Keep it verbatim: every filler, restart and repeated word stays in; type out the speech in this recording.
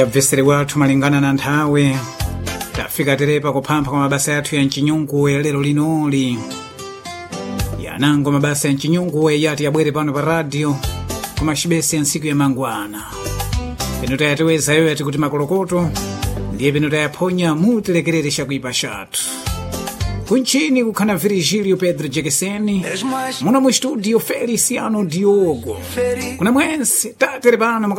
Abvesere wathu malingana na nthawi tafika terepa kuphampha kwa mabasa yathu ya mchinyungu lero linoli yanango mabasa ya mchinyungu yati yabwere pano pa radio kuma shibesi ya nsiku ya mangwana pino tayateweza yoyo ati kuti makolokoto ndiye pino tayaponya mutilekerere shakuipa shatu kunchini kukhana Virgilio Pedro Jekeseni muna mu studio Feliciano Diogo kuna mwense tatere pano